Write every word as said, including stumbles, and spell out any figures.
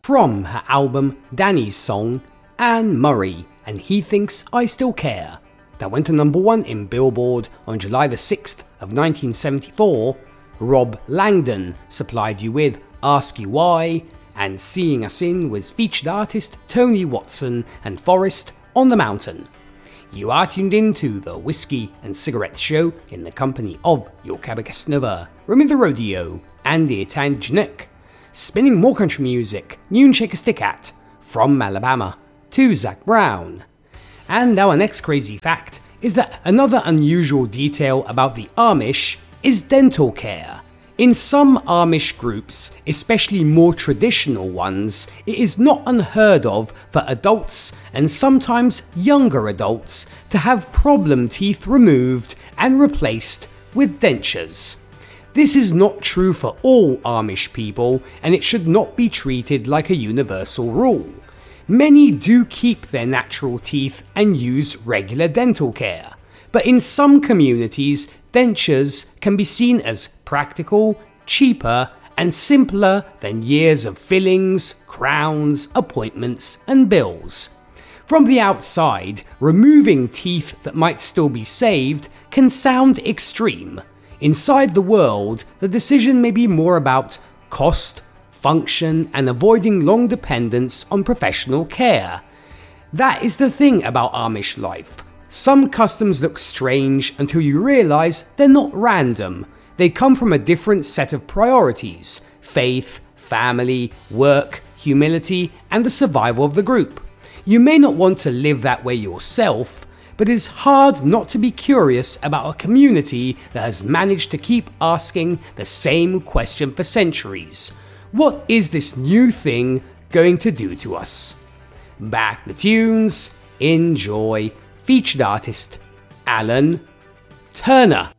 From her album Danny's Song, Anne Murray and He Thinks I Still Care, that went to number one in Billboard on July the sixth of nineteen seventy-four, Rob Langdon supplied you with Ask You Why, and Seeing Us In was featured artist Tony Watson and Forest on the Mountain. You are tuned in to the Whiskey and Cigarette Show in the company of your Cabacasnova, Remy the Rodeo, and the Italian Janek, spinning more country music, Noon Shake a Stick At, from Alabama to Zac Brown. And our next crazy fact is that another unusual detail about the Amish is dental care. In some Amish groups, especially more traditional ones, it is not unheard of for adults and sometimes younger adults to have problem teeth removed and replaced with dentures. This is not true for all Amish people, and it should not be treated like a universal rule. Many do keep their natural teeth and use regular dental care, but in some communities, dentures can be seen as practical, cheaper, and simpler than years of fillings, crowns, appointments, and bills. From the outside, removing teeth that might still be saved can sound extreme. Inside the world, the decision may be more about cost, function, and avoiding long dependence on professional care. That is the thing about Amish life. Some customs look strange until you realise they're not random. They come from a different set of priorities: faith, family, work, humility, and the survival of the group. You may not want to live that way yourself, but it's hard not to be curious about a community that has managed to keep asking the same question for centuries. What is this new thing going to do to us? Back the tunes, enjoy. Featured artist Alan Turner.